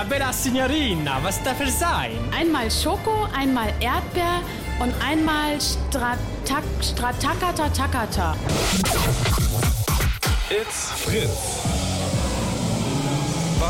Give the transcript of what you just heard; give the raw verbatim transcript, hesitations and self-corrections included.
bella Signorina, was darf es sein? Einmal Schoko, einmal Erdbeer und einmal Stratak, Stratakata Takata. It's Fritz.